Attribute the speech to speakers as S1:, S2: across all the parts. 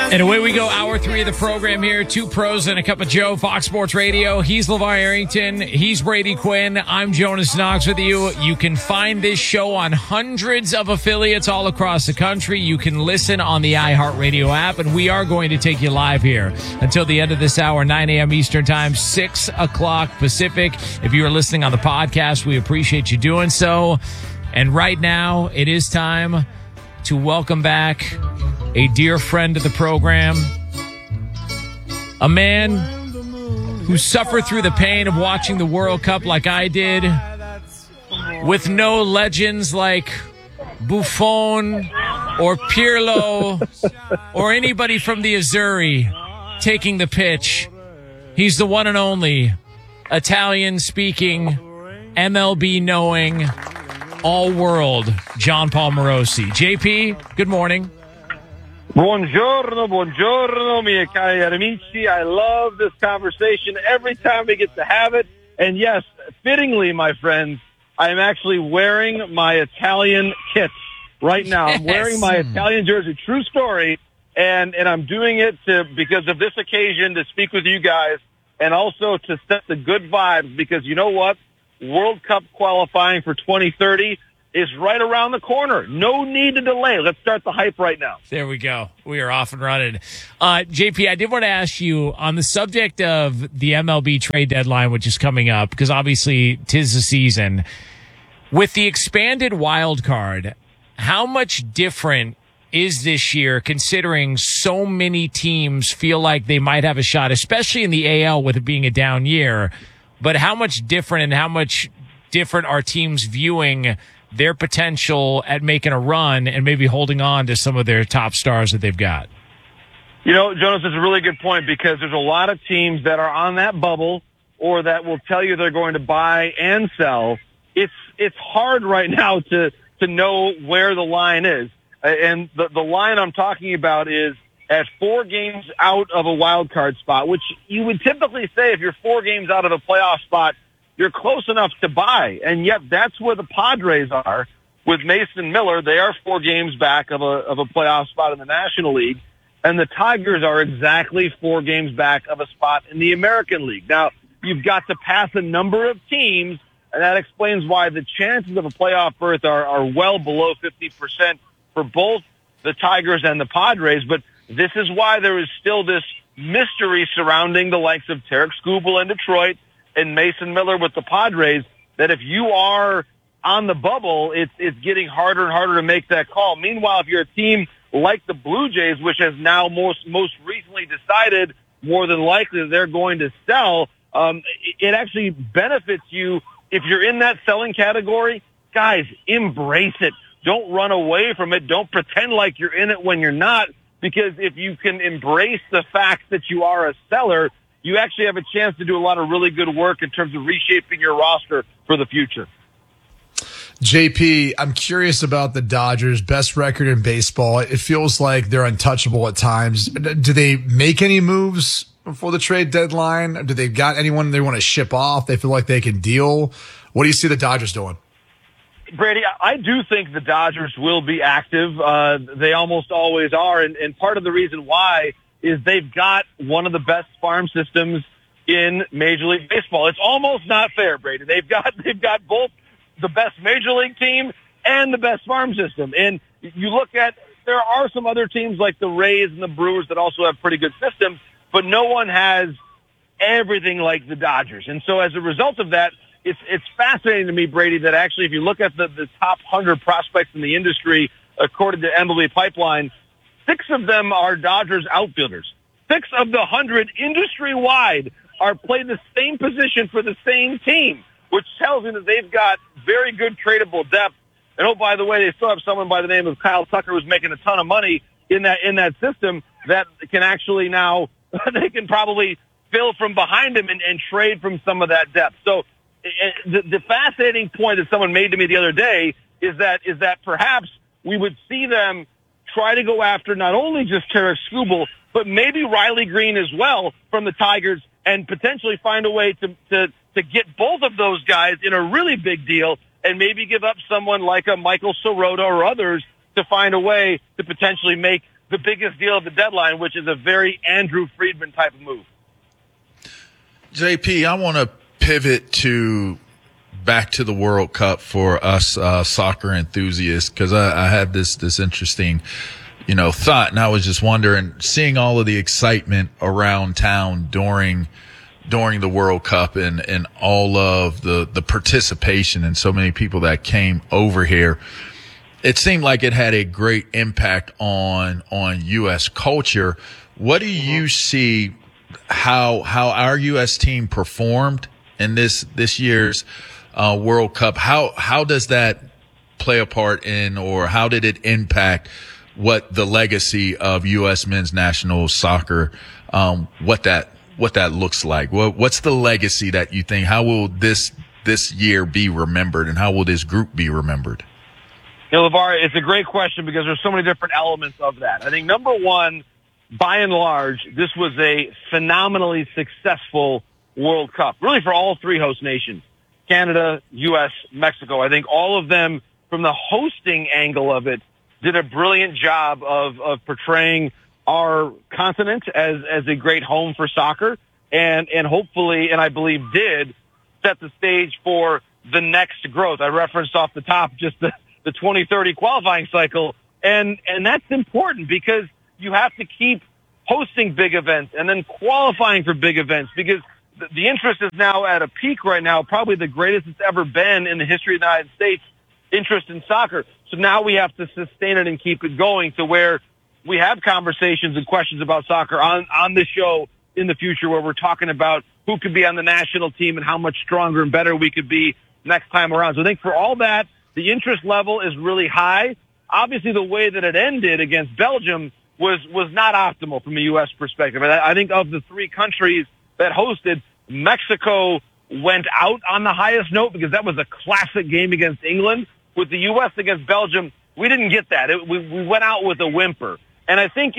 S1: And away we go, hour 3 of the program here. 2 pros and a cup of Joe, Fox Sports Radio. He's LeVar Arrington. He's Brady Quinn. I'm Jonas Knox with you. You can find this show on hundreds of affiliates all across the country. You can listen on the iHeartRadio app, and we are going to take you live here until the end of this hour, 9 a.m. Eastern Time, 6 o'clock Pacific. If you are listening on the podcast, we appreciate you doing so. And right now, it is time to welcome back a dear friend of the program, a man who suffered through the pain of watching the World Cup like I did, with no legends like Buffon or Pirlo or anybody from the Azzurri taking the pitch. He's the one and only Italian-speaking, MLB-knowing, all-world John Paul Morosi. JP, good morning.
S2: Buongiorno, miei cari amici. I love this conversation every time we get to have it. And yes, fittingly, my friends, I am actually wearing my Italian kit right now. I'm wearing my Italian jersey. True story. And I'm doing it because of this occasion, to speak with you guys and also to set the good vibes, because you know what? World Cup qualifying for 2030 is right around the corner. No need to delay. Let's start the hype right now.
S1: There we go. We are off and running. JP, I did want to ask you on the subject of the MLB trade deadline, which is coming up, because obviously 'tis the season. With the expanded wild card, how much different is this year, considering so many teams feel like they might have a shot, especially in the AL with it being a down year? But how much different and how much different are teams viewing their potential at making a run and maybe holding on to some of their top stars that they've got?
S2: You know, Jonas, it's a really good point, because there's a lot of teams that are on that bubble or that will tell you they're going to buy and sell. It's hard right now to know where the line is. And the line I'm talking about is at 4 games out of a wild card spot, which you would typically say if you're 4 games out of a playoff spot, you're close enough to buy. And yet that's where the Padres are with Mason Miller. They are 4 games back of a playoff spot in the National League. And the Tigers are exactly 4 games back of a spot in the American League. Now, you've got to pass a number of teams, and that explains why the chances of a playoff berth are well below 50% for both the Tigers and the Padres. But this is why there is still this mystery surrounding the likes of Tarek Skubal in Detroit and Mason Miller with the Padres, that if you are on the bubble, it's getting harder and harder to make that call. Meanwhile, if you're a team like the Blue Jays, which has now most recently decided more than likely that they're going to sell, it actually benefits you if you're in that selling category. Guys, embrace it. Don't run away from it. Don't pretend like you're in it when you're not, because if you can embrace the fact that you are a seller, you actually have a chance to do a lot of really good work in terms of reshaping your roster for the future.
S3: JP, I'm curious about the Dodgers' best record in baseball. It feels like they're untouchable at times. Do they make any moves before the trade deadline? Do they got anyone they want to ship off? They feel like they can deal. What do you see the Dodgers doing?
S2: Brady, I do think the Dodgers will be active. They almost always are. And part of the reason why is they've got one of the best farm systems in Major League Baseball. It's almost not fair, Brady. They've got both the best Major League team and the best farm system. And you look at, there are some other teams like the Rays and the Brewers that also have pretty good systems, but no one has everything like the Dodgers. And so as a result of that, it's fascinating to me, Brady, that actually if you look at the top 100 prospects in the industry, according to MLB Pipeline, 6 of them are Dodgers outfielders. 6 of the 100 industry-wide are playing the same position for the same team, which tells me that they've got very good tradable depth. And oh, by the way, they still have someone by the name of Kyle Tucker who's making a ton of money in that system that can actually now, they can probably fill from behind him and trade from some of that depth. So the fascinating point that someone made to me the other day is that perhaps we would see them try to go after not only just Tarek Skubal, but maybe Riley Green as well from the Tigers, and potentially find a way to get both of those guys in a really big deal, and maybe give up someone like a Michael Soroka or others to find a way to potentially make the biggest deal of the deadline, which is a very Andrew Friedman type of move.
S4: JP, I want to pivot back to the World Cup for us soccer enthusiasts, because I had this interesting thought, and I was just wondering, seeing all of the excitement around town during the World Cup and all of the participation and so many people that came over here, it seemed like it had a great impact on U.S. culture. What do you see how our U.S. team performed in this year's World Cup? How does that play a part in, or how did it impact what the legacy of U.S. men's national soccer, what that looks like? What's the legacy that you think? How will this year be remembered, and how will this group be remembered?
S2: LeVar, it's a great question because there's so many different elements of that. I think number one, by and large, this was a phenomenally successful World Cup, really for all three host nations, Canada, U.S., Mexico. I think all of them, from the hosting angle of it, did a brilliant job of portraying our continent as a great home for soccer, and hopefully, and I believe did, set the stage for the next growth. I referenced off the top just the 2030 qualifying cycle, and that's important because you have to keep hosting big events and then qualifying for big events, because the interest is now at a peak right now, probably the greatest it's ever been in the history of the United States, interest in soccer. So now we have to sustain it and keep it going to where we have conversations and questions about soccer on the show in the future, where we're talking about who could be on the national team and how much stronger and better we could be next time around. So I think for all that, the interest level is really high. Obviously, the way that it ended against Belgium was not optimal from a U.S. perspective. And I think of the three countries that hosted, Mexico went out on the highest note because that was a classic game against England. With the U.S. against Belgium, we didn't get that. We went out with a whimper. And I think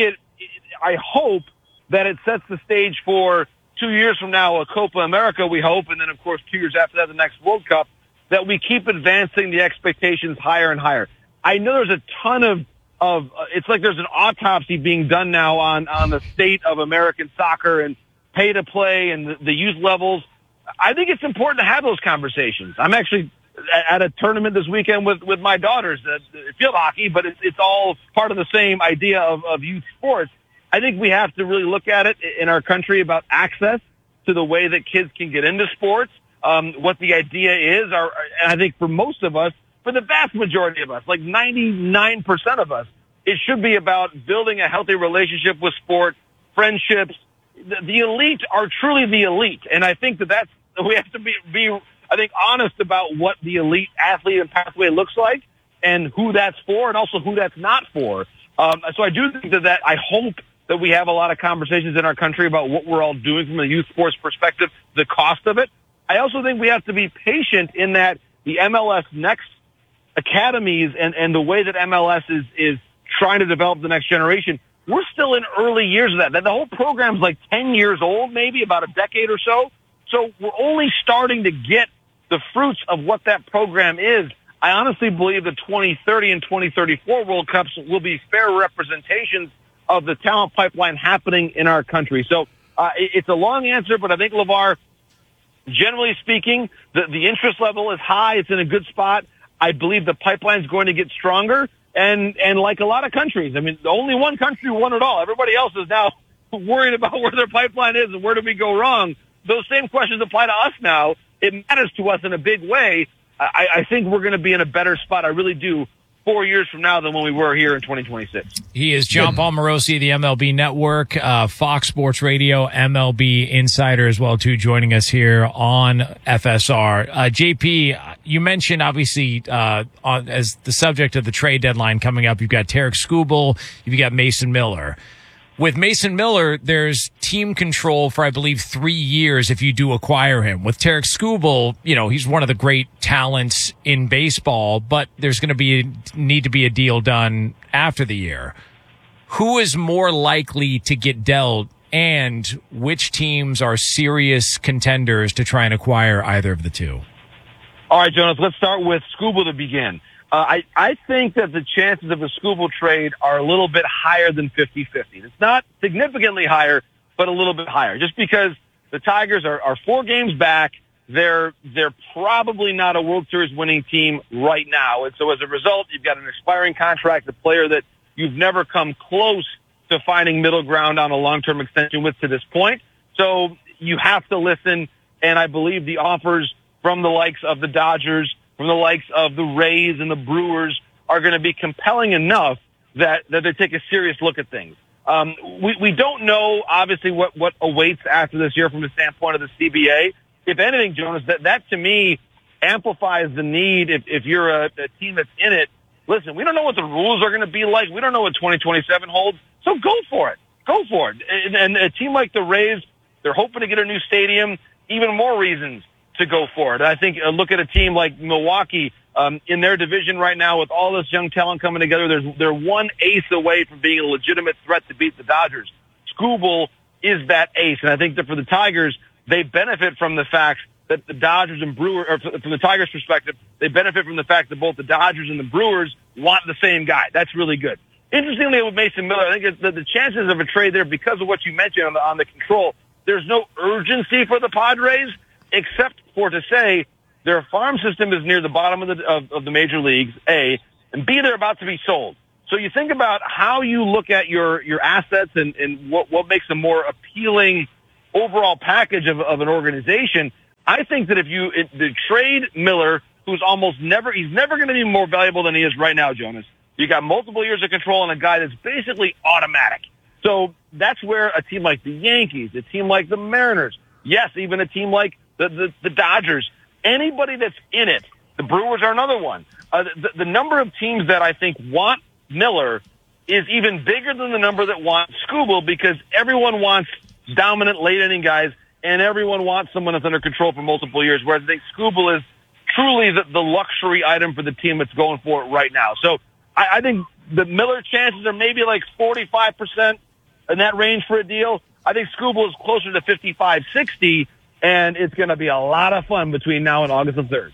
S2: I hope that it sets the stage for 2 years from now, a Copa America, we hope, and then, of course, 2 years after that, the next World Cup, that we keep advancing the expectations higher and higher. I know there's a ton of it's like there's an autopsy being done now on the state of American soccer and pay to play and the youth levels. I think it's important to have those conversations. I'm actually at a tournament this weekend with my daughters, field hockey, but it's all part of the same idea of youth sports. I think we have to really look at it in our country about access to the way that kids can get into sports. What the idea is, and I think for most of us, for the vast majority of us, like 99% of us, it should be about building a healthy relationship with sport, friendships. The elite are truly the elite, and I think that's we have to be I think honest about what the elite athlete and pathway looks like, and who that's for, and also who that's not for. So I do think that I hope that we have a lot of conversations in our country about what we're all doing from a youth sports perspective, the cost of it. I also think we have to be patient in that the MLS Next academies and the way that MLS is trying to develop the next generation, we're still in early years of that. The whole program's like 10 years old, maybe about a decade or so. So we're only starting to get the fruits of what that program is. I honestly believe the 2030 and 2034 World Cups will be fair representations of the talent pipeline happening in our country. So it's a long answer, but I think, LeVar, generally speaking, the interest level is high. It's in a good spot. I believe the pipeline is going to get stronger. And like a lot of countries, I mean, only one country won it all. Everybody else is now worried about where their pipeline is and where do we go wrong. Those same questions apply to us now. It matters to us in a big way. I think we're going to be in a better spot. I really do. 4 years from now than when we were here in 2026.
S1: He is John Paul Morosi, the MLB Network, Fox Sports Radio, MLB Insider as well, too, joining us here on FSR. JP, you mentioned, obviously, as the subject of the trade deadline coming up, you've got Tarik Skubal, you've got Mason Miller. With Mason Miller, there's team control for, I believe, 3 years if you do acquire him. With Tarik Skubal, he's one of the great talents in baseball, but there's going to need to be a deal done after the year. Who is more likely to get dealt, and which teams are serious contenders to try and acquire either of the two?
S2: All right, Jonas, let's start with Skubal to begin. I think that the chances of a Skubal trade are a little bit higher than 50-50. It's not significantly higher, but a little bit higher, just because the Tigers are 4 games back. They're probably not a World Series winning team right now. And so as a result, you've got an expiring contract, a player that you've never come close to finding middle ground on a long-term extension with to this point. So you have to listen. And I believe the offers from the likes of the Dodgers, from the likes of the Rays and the Brewers are going to be compelling enough that they take a serious look at things. We don't know, obviously, what awaits after this year from the standpoint of the CBA. If anything, Jonas, that to me amplifies the need if you're a team that's in it. Listen, we don't know what the rules are going to be like. We don't know what 2027 holds. So go for it. Go for it. And a team like the Rays, they're hoping to get a new stadium. Even more reasons to go for it. I think look at a team like Milwaukee in their division right now with all this young talent coming together. They're one ace away from being a legitimate threat to beat the Dodgers. Skubal is that ace, and I think that for the Tigers, they benefit from the fact that the Dodgers and Brewers, or from the Tigers' perspective, they benefit from the fact that both the Dodgers and the Brewers want the same guy. That's really good. Interestingly, with Mason Miller, I think the chances of a trade there, because of what you mentioned on the control, there's no urgency for the Padres, except for to say their farm system is near the bottom of the major leagues, A, and B, they're about to be sold. So you think about how you look at your assets and what makes a more appealing overall package of an organization. I think that if you trade Miller, who's he's never going to be more valuable than he is right now, Jonas. You got multiple years of control on a guy that's basically automatic. So that's where a team like the Yankees, a team like the Mariners, yes, even a team like the Dodgers, anybody that's in it, the Brewers are another one. The number of teams that I think want Miller is even bigger than the number that want Skubal, because everyone wants dominant late inning guys and everyone wants someone that's under control for multiple years, whereas I think Skubal is truly the luxury item for the team that's going for it right now. So I think the Miller chances are maybe like 45% in that range for a deal. I think Skubal is closer to 55, 60, and it's going to be a lot of fun between now and August the 3rd.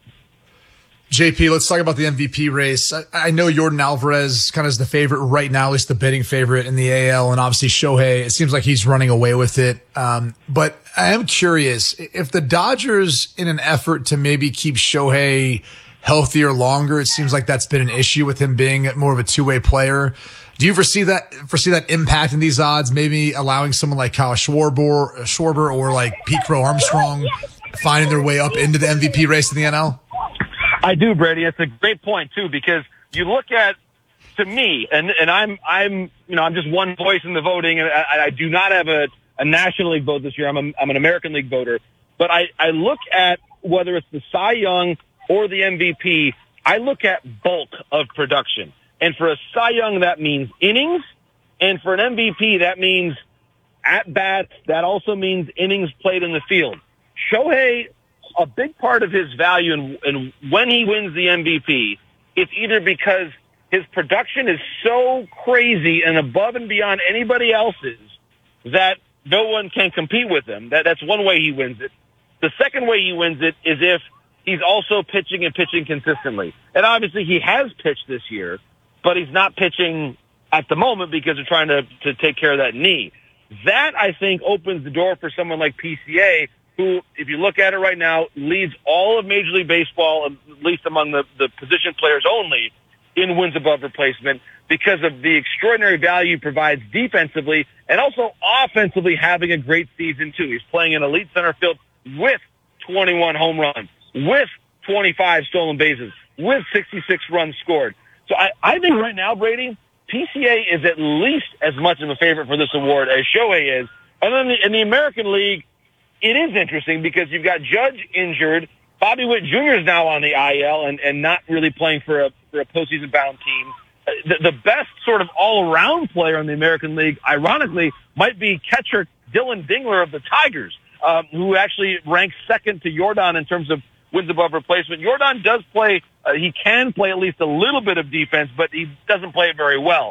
S3: JP, let's talk about the MVP race. I know Yordan Alvarez kind of is the favorite right now, at least the betting favorite in the AL, and obviously Shohei, it seems like he's running away with it. But I am curious, if the Dodgers, in an effort to maybe keep Shohei healthier longer, it seems like that's been an issue with him being more of a two-way player. Do you foresee that impact in these odds, maybe allowing someone like Kyle Schwarber or like Pete Crow Armstrong finding their way up into the MVP race in the NL?
S2: I do, Brady. It's a great point too, because you look at, to me, and I'm just one voice in the voting, and I do not have a National League vote this year. I'm an American League voter, but I look at whether it's the Cy Young or the MVP. I look at bulk of production, and for a Cy Young that means innings, and for an MVP that means at bats. That also means innings played in the field. Shohei, a big part of his value and when he wins the MVP, it's either because his production is so crazy and above and beyond anybody else's that no one can compete with him. That's one way he wins it. The second way he wins it is if he's also pitching and pitching consistently. And obviously he has pitched this year, but he's not pitching at the moment because they're trying to take care of that knee. That, I think, opens the door for someone like PCA, who, if you look at it right now, leads all of Major League Baseball, at least among the position players only, in wins above replacement because of the extraordinary value he provides defensively and also offensively having a great season, too. He's playing in elite center field with 21 home runs, with 25 stolen bases, with 66 runs scored. So I think right now, Brady, PCA is at least as much of a favorite for this award as Shohei is. And then in the American League, it is interesting because you've got Judge injured. Bobby Witt Jr. is now on the IL and not really playing for a postseason-bound team. The best sort of all-around player in the American League, ironically, might be catcher Dylan Dingler of the Tigers, who actually ranks second to Yordan in terms of wins above replacement. Yordan does play, he can play at least a little bit of defense, but he doesn't play it very well.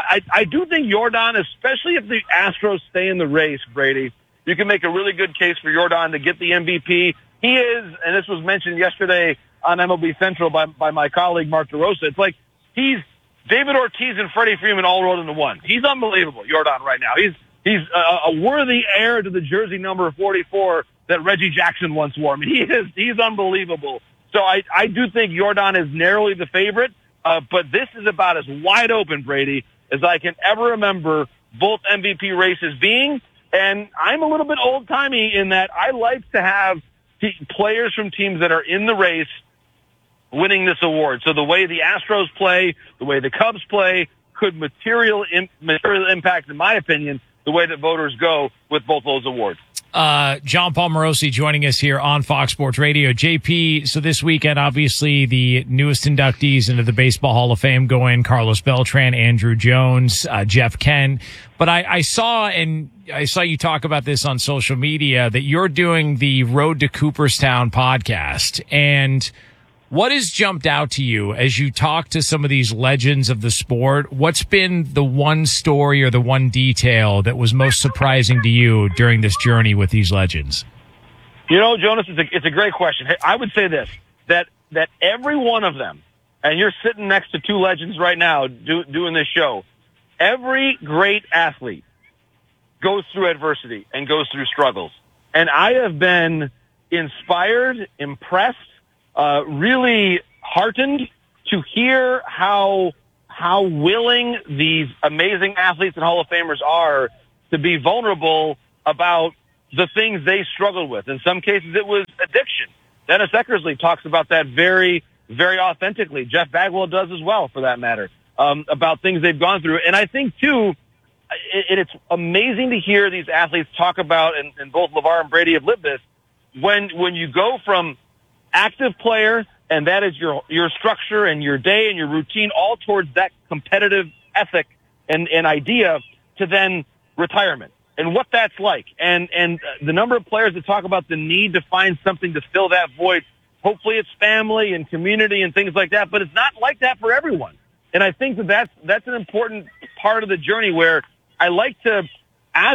S2: I do think Yordan, especially if the Astros stay in the race, Brady, you can make a really good case for Yordan to get the MVP. He is, and this was mentioned yesterday on MLB Central by my colleague Mark DeRosa. It's like he's David Ortiz and Freddie Freeman all rolled into one. He's unbelievable, Yordan, right now. He's a worthy heir to the jersey number 44 that Reggie Jackson once wore. I mean, he's unbelievable. So I do think Yordan is narrowly the favorite, but this is about as wide open, Brady, as I can ever remember both MVP races being. And I'm a little bit old-timey in that I like to have players from teams that are in the race winning this award. So the way the Astros play, the way the Cubs play, could material impact, in my opinion, the way that voters go with both those awards.
S1: John Paul Morosi joining us here on Fox Sports Radio. JP, so this weekend, obviously, the newest inductees into the Baseball Hall of Fame go in: Carlos Beltran, Andruw Jones, Jeff Kent. But I saw you talk about this on social media, that you're doing the Road to Cooperstown podcast. And what has jumped out to you as you talk to some of these legends of the sport? What's been the one story or the one detail that was most surprising to you during this journey with these legends?
S2: You know, Jonas, it's a great question. I would say this, that every one of them, and you're sitting next to two legends right now doing this show, every great athlete goes through adversity and goes through struggles. And I have been inspired, impressed, really heartened to hear how willing these amazing athletes and Hall of Famers are to be vulnerable about the things they struggled with. In some cases, it was addiction. Dennis Eckersley talks about that very, very authentically. Jeff Bagwell does as well, for that matter, about things they've gone through. And I think, too, it's amazing to hear these athletes talk about, and both LeVar and Brady have lived this, when you go from active player, and that is your structure and your day and your routine, all towards that competitive ethic and idea, to then retirement and what that's like. And the number of players that talk about the need to find something to fill that void. Hopefully it's family and community and things like that, but it's not like that for everyone. And I think that's an important part of the journey, where I like to ask,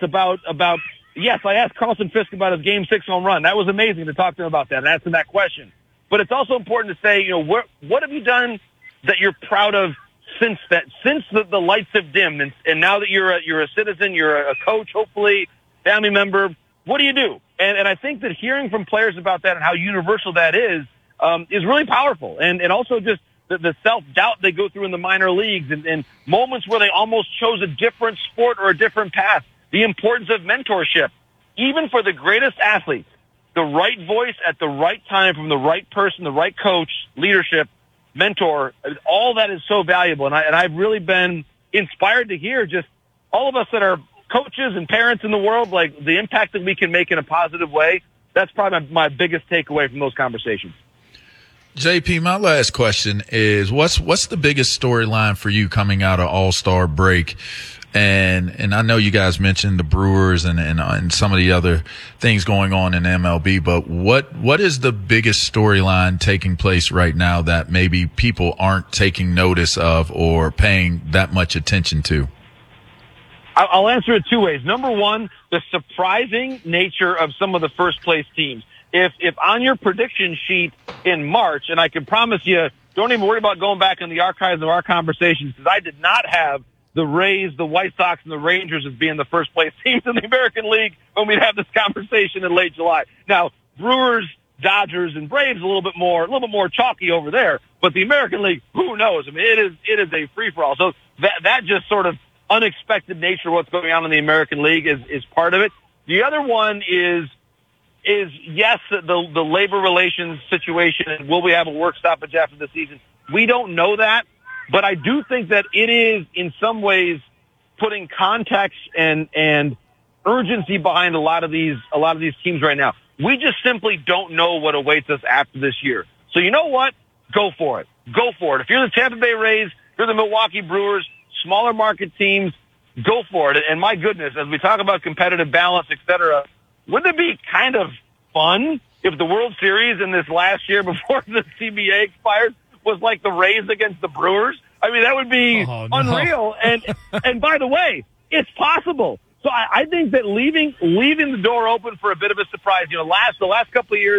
S2: I asked Carlton Fisk about his Game 6 home run. That was amazing to talk to him about that and ask him that question. But it's also important to say, what have you done that you're proud of since the lights have dimmed, and now that you're a citizen, you're a coach, hopefully family member. What do you do? And I think that hearing from players about that and how universal that is really powerful. And also just the self-doubt they go through in the minor leagues, and moments where they almost chose a different sport or a different path. The importance of mentorship, even for the greatest athletes, the right voice at the right time from the right person, the right coach, leadership, mentor, all that is so valuable. And I've really been inspired to hear just all of us that are coaches and parents in the world, like the impact that we can make in a positive way. That's probably my biggest takeaway from those conversations.
S4: JP, my last question is, what's the biggest storyline for you coming out of All-Star break? And I know you guys mentioned the Brewers and some of the other things going on in MLB, but what is the biggest storyline taking place right now that maybe people aren't taking notice of or paying that much attention to?
S2: I'll answer it two ways. Number one, the surprising nature of some of the first place teams. If on your prediction sheet in March, and I can promise you, don't even worry about going back in the archives of our conversations, because I did not have the Rays, the White Sox, and the Rangers as being the first place teams in the American League when we'd have this conversation in late July. Now, Brewers, Dodgers, and Braves a little bit more chalky over there, but the American League, who knows? I mean, it is a free for all. So that just sort of unexpected nature of what's going on in the American League is part of it. The other one is yes, the labor relations situation, and will we have a work stoppage after the season? We don't know that. But I do think that it is, in some ways, putting context and urgency behind a lot of these teams right now. We just simply don't know what awaits us after this year. So you know what? Go for it. Go for it. If you're the Tampa Bay Rays, if you're the Milwaukee Brewers, smaller market teams, go for it. And my goodness, as we talk about competitive balance, et cetera, wouldn't it be kind of fun if the World Series in this last year before the CBA expired was like the Rays against the Brewers? I mean, that would be unreal. And by the way, it's possible. So I think that leaving the door open for a bit of a surprise. The last couple of years,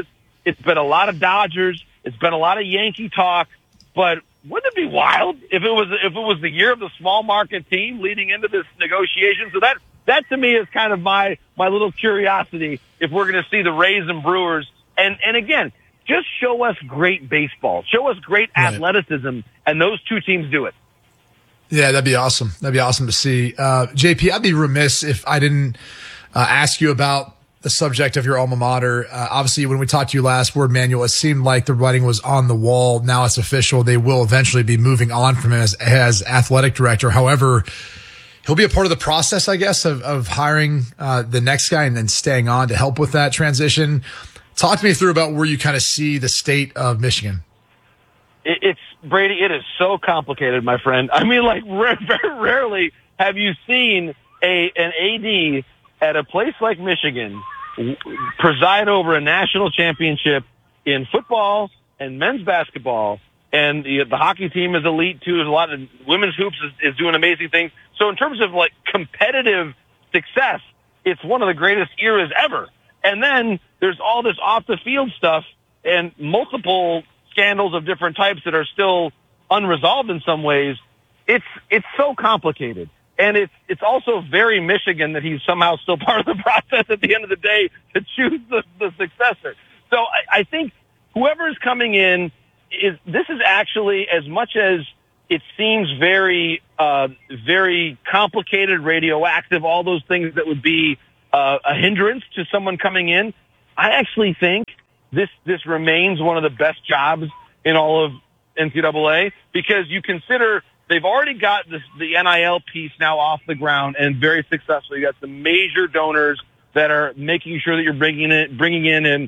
S2: It's been a lot of Dodgers. It's been a lot of Yankee talk. But wouldn't it be wild if it was the year of the small market team leading into this negotiation? So that to me is kind of my little curiosity if we're going to see the Rays and Brewers. And again, just show us great baseball. Show us great athleticism, and those two teams do it.
S3: Yeah, that'd be awesome. That'd be awesome to see. JP, I'd be remiss if I didn't ask you about the subject of your alma mater. Obviously, when we talked to you last, Ward Manuel, it seemed like the writing was on the wall. Now it's official. They will eventually be moving on from him as athletic director. However, he'll be a part of the process, I guess, of hiring the next guy and then staying on to help with that transition. Talk to me through about where you kind of see the state of Michigan.
S2: It's Brady. It is so complicated, my friend. I mean, like very rarely have you seen an AD at a place like Michigan preside over a national championship in football and men's basketball, and the hockey team is elite too. There's a lot of women's hoops is doing amazing things. So in terms of like competitive success, it's one of the greatest eras ever. And then there's all this off the field stuff and multiple scandals of different types that are still unresolved in some ways. It's so complicated. And it's also very Michigan that he's somehow still part of the process at the end of the day to choose the successor. So I think whoever is coming in this is actually, as much as it seems very, very complicated, radioactive, all those things that would be a hindrance to someone coming in, I actually think this remains one of the best jobs in all of NCAA, because you consider they've already got the NIL piece now off the ground and very successful. You got the major donors that are making sure that you're bringing in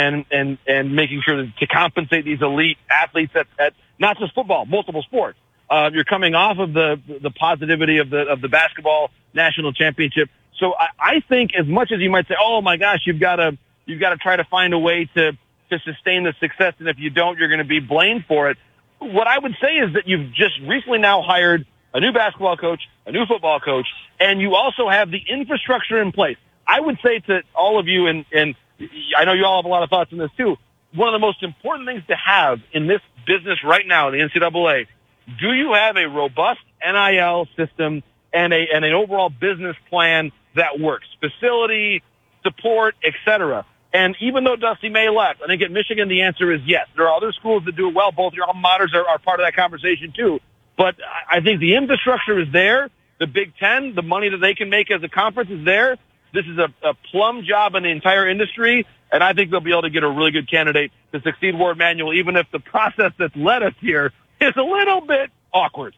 S2: and making sure to compensate these elite athletes at not just football, multiple sports. You're coming off of the positivity of the basketball national championship. So I think, as much as you might say, oh my gosh, you've got to try to find a way to sustain the success, and if you don't, you're going to be blamed for it. What I would say is that you've just recently now hired a new basketball coach, a new football coach, and you also have the infrastructure in place. I would say to all of you, and I know you all have a lot of thoughts on this too, one of the most important things to have in this business right now, the NCAA, do you have a robust NIL system and an overall business plan that works? Facility, support, etc. And even though Dusty May left, I think at Michigan the answer is yes. There are other schools that do it well. Both your alma maters are part of that conversation too. But I think the infrastructure is there. The Big Ten, the money that they can make as a conference is there. This is a plum job in the entire industry, and I think they'll be able to get a really good candidate to succeed Ward Manuel, even if the process that's led us here is a little bit awkward.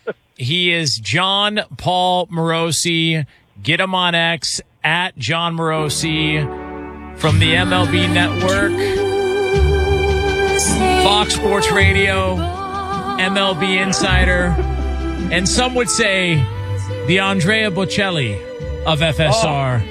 S1: He is John Paul Morosi. Get him on X at John Morosi from the MLB Network, Fox Sports Radio, MLB Insider, and some would say the Andrea Bocelli of FSR.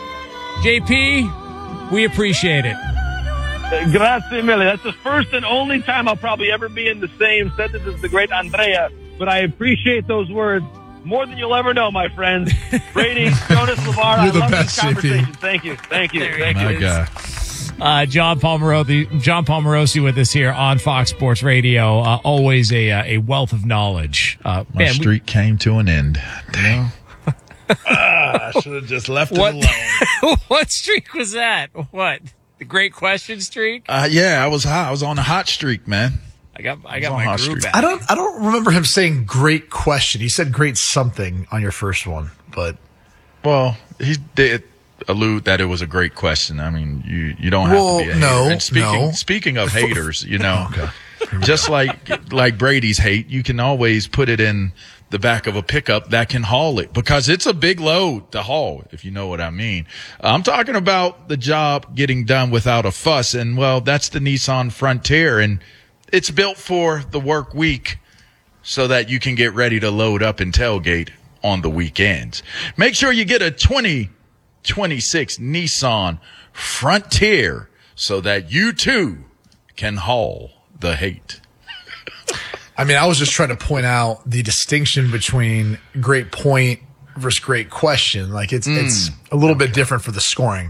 S1: JP, we appreciate it.
S2: Grazie mille. That's the first and only time I'll probably ever be in the same sentence as the great Andrea, but I appreciate those words more than you'll ever know, my friends. Brady, Jonas, LeVar, I love this conversation. JP. Thank you. Thank you.
S1: God. John Paul Morosi with us here on Fox Sports Radio. Always a wealth of knowledge.
S4: My streak came to an end. Dang. I should have just left it alone.
S1: What streak was that? What? The great question streak?
S4: Yeah, I was hot. I was on a hot streak, man.
S1: I got my groove back.
S3: I don't remember him saying great question. He said great something on your first one, but
S4: well, he did allude that it was a great question. I mean, you don't have to be a hater. And speaking of haters, okay. Just like Brady's hate, you can always put it in the back of a pickup that can haul it, because it's a big load to haul, if you know what I mean. I'm talking about the job getting done without a fuss, and well, that's the Nissan Frontier, and it's built for the work week so that you can get ready to load up and tailgate on the weekends. Make sure you get a 2026 Nissan Frontier so that you too can haul the hate.
S3: I mean, I was just trying to point out the distinction between great point versus great question. Like it's a little bit different for the scoring.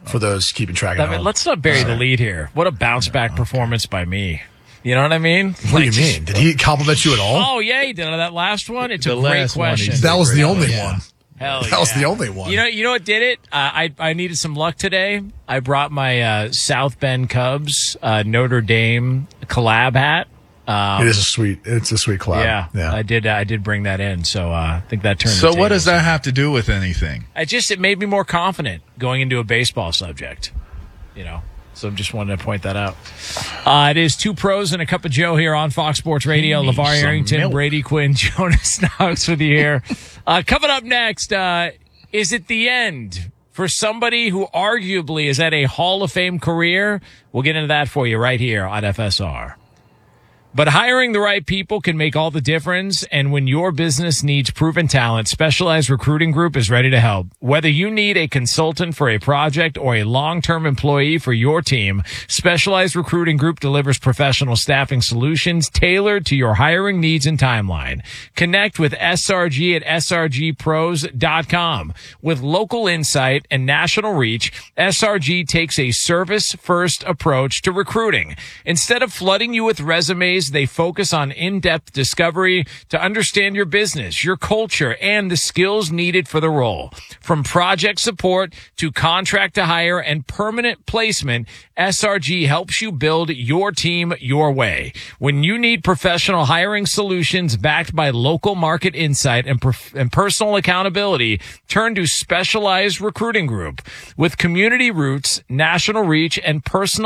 S3: for those keeping track at home.
S1: Let's not bury the lead here. What a bounce back performance by me. You know what I mean?
S3: What do you mean? Did he compliment you at all?
S1: Oh, yeah, he did on that last one. It's
S4: The
S1: a great
S4: last one,
S1: question.
S4: he
S3: That was the only
S4: Yeah.
S3: one.
S1: Hell
S3: That was
S1: yeah.
S3: the only one.
S1: You know what did it? I needed some luck today. I brought my South Bend Cubs Notre Dame collab hat.
S3: It's a sweet collab.
S1: Yeah, I did bring that in, so I think that turned.
S4: So
S1: the
S4: what does
S1: tables.
S4: that have to do with anything?
S1: It made me more confident going into a baseball subject. So just wanted to point that out. It is Two Pros and a Cup of Joe here on Fox Sports Radio.
S4: Give me
S1: LeVar
S4: some
S1: Arrington,
S4: milk.
S1: Brady Quinn, Jonas Knox with you here. Coming up next, is it the end for somebody who arguably is at a Hall of Fame career? We'll get into that for you right here on FSR. But hiring the right people can make all the difference. And when your business needs proven talent, Specialized Recruiting Group is ready to help. Whether you need a consultant for a project or a long-term employee for your team, Specialized Recruiting Group delivers professional staffing solutions tailored to your hiring needs and timeline. Connect with SRG at srgpros.com. With local insight and national reach, SRG takes a service-first approach to recruiting. Instead of flooding you with resumes, they focus on in-depth discovery to understand your business, your culture, and the skills needed for the role. From project support to contract to hire and permanent placement, SRG helps you build your team your way. When you need professional hiring solutions backed by local market insight and personal accountability, turn to Specialized Recruiting Group. With community roots, national reach, and personal